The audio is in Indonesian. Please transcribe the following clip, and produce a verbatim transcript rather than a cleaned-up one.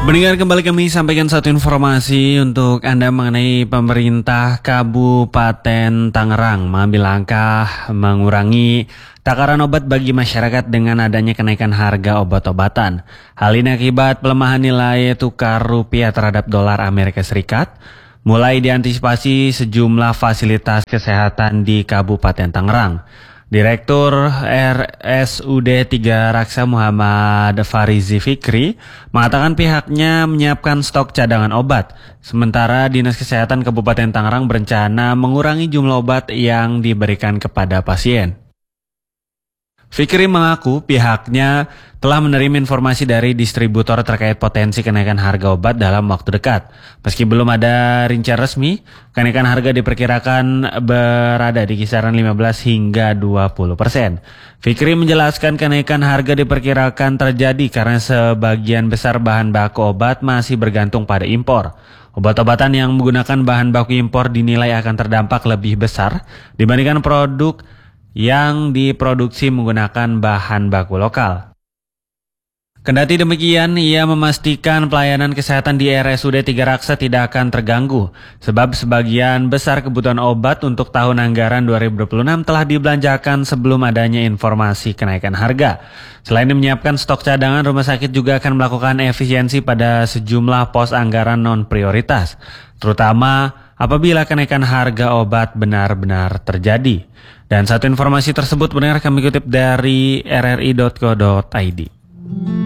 Mendengar kembali kami sampaikan satu informasi untuk Anda mengenai pemerintah Kabupaten Tangerang mengambil langkah mengurangi takaran obat bagi masyarakat dengan adanya kenaikan harga obat-obatan. Hal ini akibat pelemahan nilai tukar rupiah terhadap dolar Amerika Serikat. Mulai diantisipasi sejumlah fasilitas kesehatan di Kabupaten Tangerang. Direktur R S U D tiga Raksa Muhammad Farizi Fikri mengatakan pihaknya menyiapkan stok cadangan obat. Sementara Dinas Kesehatan Kabupaten Tangerang berencana mengurangi jumlah obat yang diberikan kepada pasien. Fikri mengaku pihaknya telah menerima informasi dari distributor terkait potensi kenaikan harga obat dalam waktu dekat. Meski belum ada rincian resmi, kenaikan harga diperkirakan berada di kisaran lima belas hingga dua puluh persen. Fikri menjelaskan kenaikan harga diperkirakan terjadi karena sebagian besar bahan baku obat masih bergantung pada impor. Obat-obatan yang menggunakan bahan baku impor dinilai akan terdampak lebih besar dibandingkan produk yang diproduksi menggunakan bahan baku lokal. Kendati demikian, ia memastikan pelayanan kesehatan di R S U D tiga Raksa tidak akan terganggu, sebab sebagian besar kebutuhan obat untuk tahun anggaran dua ribu dua puluh enam telah dibelanjakan sebelum adanya informasi kenaikan harga. Selain menyiapkan stok cadangan, rumah sakit juga akan melakukan efisiensi pada sejumlah pos anggaran non-prioritas, terutama apabila kenaikan harga obat benar-benar terjadi. Dan satu informasi tersebut benar kami kutip dari r r i dot co dot i d.